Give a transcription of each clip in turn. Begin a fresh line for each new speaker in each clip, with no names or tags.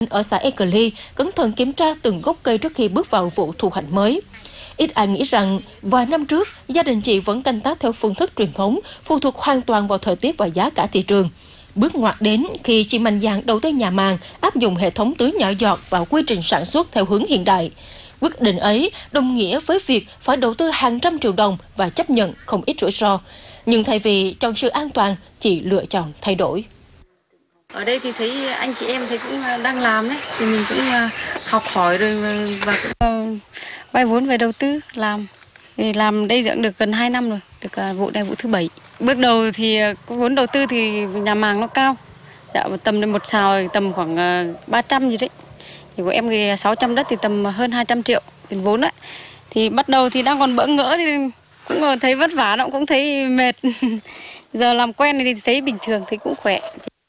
ở xã Ekeli cẩn thận kiểm tra từng gốc cây trước khi bước vào vụ thu hoạch mới. Ít ai nghĩ rằng vài năm trước, gia đình chị vẫn canh tác theo phương thức truyền thống, phụ thuộc hoàn toàn vào thời tiết và giá cả thị trường. Bước ngoặt đến khi chị mạnh dạn đầu tư nhà màng, áp dụng hệ thống tưới nhỏ giọt vào quy trình sản xuất theo hướng hiện đại. Quyết định ấy đồng nghĩa với việc phải đầu tư hàng trăm triệu đồng và chấp nhận không ít rủi ro. Nhưng thay vì chọn sự an toàn, chị lựa chọn thay đổi.
Ở đây thì thấy anh chị em thì cũng đang làm đấy, thì mình cũng học hỏi rồi và cũng vay vốn về đầu tư làm. Thì làm đây dưỡng được gần 2 năm rồi, được vụ này vụ thứ 7. Bước đầu thì vốn đầu tư thì nhà màng nó cao, tầm một sào tầm khoảng 300 gì đấy. Thì của em thì 600 đất thì tầm hơn 200 triệu tiền vốn đấy. Thì bắt đầu thì đang còn bỡ ngỡ thì cũng thấy vất vả, nó cũng thấy mệt. Giờ làm quen thì thấy bình thường, thấy cũng khỏe.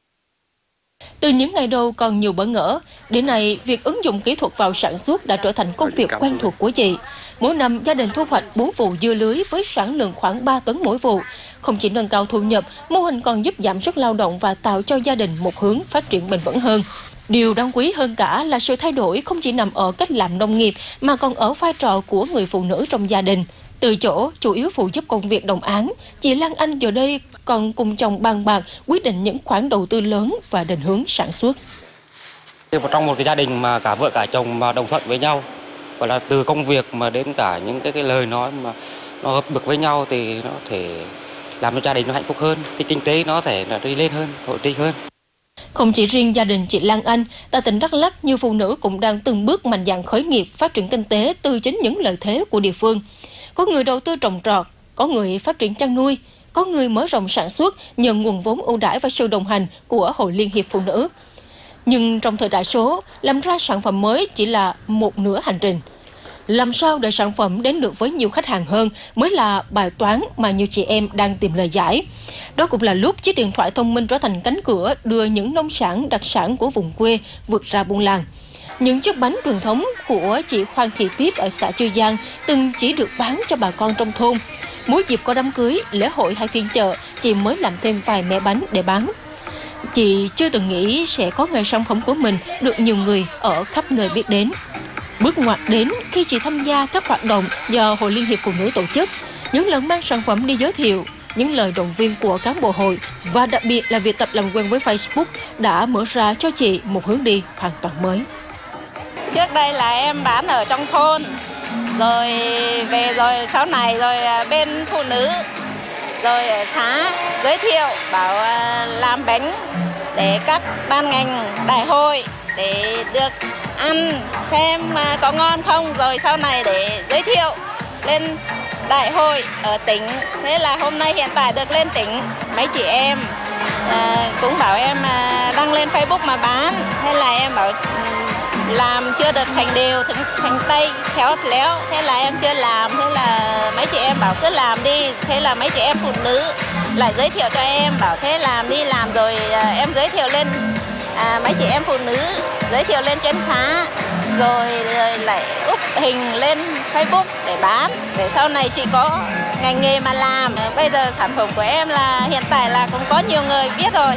Từ những ngày đầu còn nhiều bỡ ngỡ, đến nay việc ứng dụng kỹ thuật vào sản xuất đã trở thành công việc quen thuộc của chị. Mỗi năm, gia đình thu hoạch 4 vụ dưa lưới với sản lượng khoảng 3 tấn mỗi vụ. Không chỉ nâng cao thu nhập, mô hình còn giúp giảm sức lao động và tạo cho gia đình một hướng phát triển bền vững hơn. Điều đáng quý hơn cả là sự thay đổi không chỉ nằm ở cách làm nông nghiệp mà còn ở vai trò của người phụ nữ trong gia đình. Từ chỗ chủ yếu phụ giúp công việc đồng áng, chị Lan Anh giờ đây còn cùng chồng bàn bạc quyết định những khoản đầu tư lớn và định hướng sản xuất.
Trong một cái gia đình mà cả vợ cả chồng mà đồng thuận với nhau, gọi là từ công việc mà đến cả những cái lời nói mà nó hợp được với nhau thì nó thể làm cho gia đình nó hạnh phúc hơn, cái kinh tế nó thể là đi lên hơn, ổn định hơn.
Không chỉ riêng gia đình chị Lan Anh, tại tỉnh Đắk Lắk, nhiều phụ nữ cũng đang từng bước mạnh dạn khởi nghiệp phát triển kinh tế từ chính những lợi thế của địa phương. Có người đầu tư trồng trọt, có người phát triển chăn nuôi, có người mở rộng sản xuất nhờ nguồn vốn ưu đãi và sự đồng hành của Hội Liên hiệp Phụ nữ. Nhưng trong thời đại số, làm ra sản phẩm mới chỉ là một nửa hành trình. Làm sao để sản phẩm đến được với nhiều khách hàng hơn mới là bài toán mà nhiều chị em đang tìm lời giải. Đó cũng là lúc chiếc điện thoại thông minh trở thành cánh cửa đưa những nông sản đặc sản của vùng quê vượt ra buôn làng. Những chiếc bánh truyền thống của chị Khoan Thị Tiếp ở xã Chư Giang từng chỉ được bán cho bà con trong thôn. Mỗi dịp có đám cưới, lễ hội hay phiên chợ, chị mới làm thêm vài mẻ bánh để bán. Chị chưa từng nghĩ sẽ có ngày sản phẩm của mình được nhiều người ở khắp nơi biết đến. Bước ngoặt đến khi chị tham gia các hoạt động do Hội Liên hiệp Phụ nữ tổ chức, những lần mang sản phẩm đi giới thiệu, những lời động viên của cán bộ hội và đặc biệt là việc tập làm quen với Facebook đã mở ra cho chị một hướng đi hoàn toàn mới.
Trước đây là em bán ở trong thôn, rồi về rồi sau này rồi bên phụ nữ, rồi ở xã giới thiệu bảo làm bánh để các ban ngành đại hội để được ăn xem có ngon không, rồi sau này để giới thiệu lên đại hội ở tỉnh. Thế là hôm nay hiện tại được lên tỉnh, mấy chị em cũng bảo em đăng lên Facebook mà bán. Thế là em bảo làm chưa được thành đều, thành tay khéo léo, thế là em chưa làm. Thế là mấy chị em bảo cứ làm đi. Thế là mấy chị em phụ nữ lại giới thiệu cho em, bảo thế làm đi, làm rồi em giới thiệu lên mấy chị em phụ nữ, giới thiệu lên trên xã, rồi lại úp hình lên Facebook để bán, để sau này chị có ngành nghề mà làm. Bây giờ sản phẩm của em là hiện tại là cũng có nhiều người biết rồi.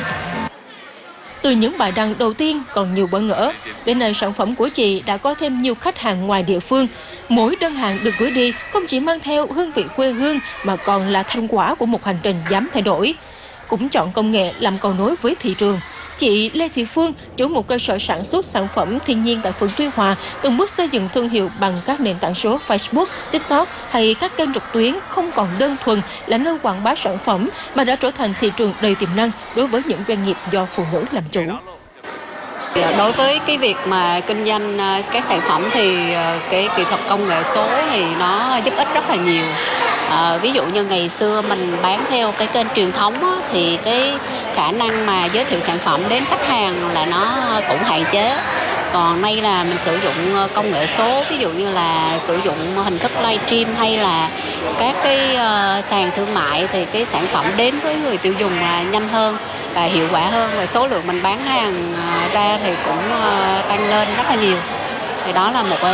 Từ những bài đăng đầu tiên còn nhiều bỡ ngỡ, đến nay sản phẩm của chị đã có thêm nhiều khách hàng ngoài địa phương. Mỗi đơn hàng được gửi đi không chỉ mang theo hương vị quê hương mà còn là thành quả của một hành trình dám thay đổi. Cũng chọn công nghệ làm cầu nối với thị trường. Chị Lê Thị Phương, chủ một cơ sở sản xuất sản phẩm thiên nhiên tại phường Tuy Hòa, từng bước xây dựng thương hiệu bằng các nền tảng số Facebook, TikTok hay các kênh trực tuyến không còn đơn thuần là nơi quảng bá sản phẩm mà đã trở thành thị trường đầy tiềm năng đối với những doanh nghiệp do phụ nữ làm chủ.
Đối với cái việc mà kinh doanh các sản phẩm thì cái kỹ thuật công nghệ số thì nó giúp ích rất là nhiều. Ví dụ như ngày xưa mình bán theo cái kênh truyền thống á, thì cái khả năng mà giới thiệu sản phẩm đến khách hàng là nó cũng hạn chế. Còn nay là mình sử dụng công nghệ số, ví dụ như là sử dụng hình thức livestream hay là các cái sàn thương mại thì cái sản phẩm đến với người tiêu dùng là nhanh hơn và hiệu quả hơn, và số lượng mình bán hàng ra thì cũng tăng lên rất là nhiều. Thì đó là một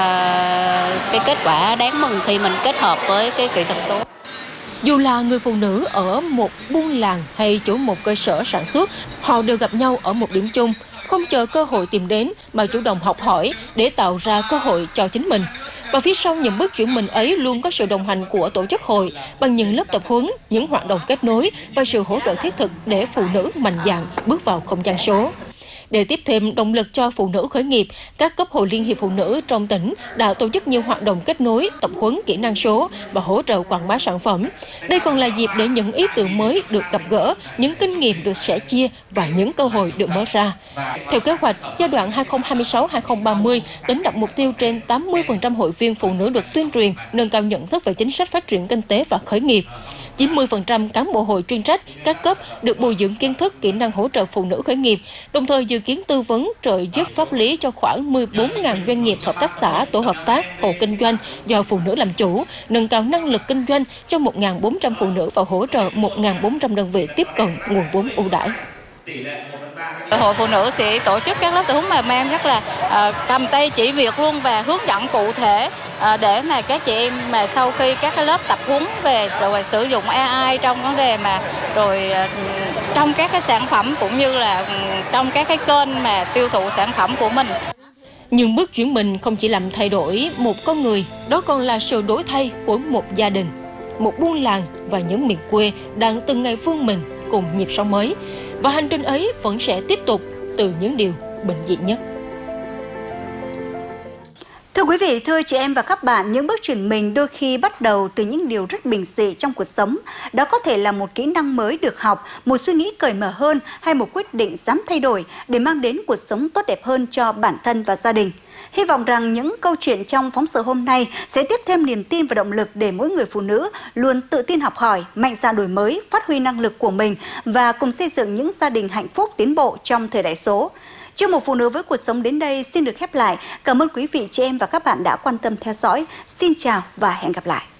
cái kết quả đáng mừng khi mình kết hợp với cái kỹ thuật số.
Dù là người phụ nữ ở một buôn làng hay chủ một cơ sở sản xuất, họ đều gặp nhau ở một điểm chung. không chờ cơ hội tìm đến mà chủ động học hỏi để tạo ra cơ hội cho chính mình. Và phía sau những bước chuyển mình ấy luôn có sự đồng hành của tổ chức hội bằng những lớp tập huấn, những hoạt động kết nối và sự hỗ trợ thiết thực để phụ nữ mạnh dạn bước vào không gian số. Để tiếp thêm động lực cho phụ nữ khởi nghiệp, các cấp hội Liên hiệp Phụ nữ trong tỉnh đã tổ chức nhiều hoạt động kết nối, tập huấn kỹ năng số và hỗ trợ quảng bá sản phẩm. Đây còn là dịp để những ý tưởng mới được gặp gỡ, những kinh nghiệm được sẻ chia và những cơ hội được mở ra. Theo kế hoạch, giai đoạn 2026-2030, tỉnh đặt mục tiêu trên 80% hội viên phụ nữ được tuyên truyền, nâng cao nhận thức về chính sách phát triển kinh tế và khởi nghiệp. 90% cán bộ hội chuyên trách các cấp được bồi dưỡng kiến thức, kỹ năng hỗ trợ phụ nữ khởi nghiệp, đồng thời dự kiến tư vấn trợ giúp pháp lý cho khoảng 14.000 doanh nghiệp, hợp tác xã, tổ hợp tác, hộ kinh doanh do phụ nữ làm chủ, nâng cao năng lực kinh doanh cho 1.400 phụ nữ và hỗ trợ 1.400 đơn vị tiếp cận nguồn vốn ưu đãi.
Hội phụ nữ sẽ tổ chức các lớp tập huấn mà mang rất là cầm tay chỉ việc luôn và hướng dẫn cụ thể để mà các chị em mà sau khi các cái lớp tập huấn về sử dụng AI trong vấn đề mà rồi trong các cái sản phẩm cũng như là trong các cái kênh mà tiêu thụ sản phẩm của mình.
Nhưng bước chuyển mình không chỉ làm thay đổi một con người, đó còn là sự đổi thay của một gia đình, một buôn làng và những miền quê đang từng ngày vươn mình cùng nhịp sống mới. Và hành trình ấy vẫn sẽ tiếp tục từ những điều bình dị nhất.
Thưa quý vị, thưa chị em và các bạn, những bước chuyển mình đôi khi bắt đầu từ những điều rất bình dị trong cuộc sống. Đó có thể là một kỹ năng mới được học, một suy nghĩ cởi mở hơn hay một quyết định dám thay đổi để mang đến cuộc sống tốt đẹp hơn cho bản thân và gia đình. Hy vọng rằng những câu chuyện trong phóng sự hôm nay sẽ tiếp thêm niềm tin và động lực để mỗi người phụ nữ luôn tự tin học hỏi, mạnh dạn đổi mới, phát huy năng lực của mình và cùng xây dựng những gia đình hạnh phúc tiến bộ trong thời đại số. Chương mục Phụ nữ với cuộc sống đến đây xin được khép lại. Cảm ơn quý vị, chị em và các bạn đã quan tâm theo dõi. Xin chào và hẹn gặp lại.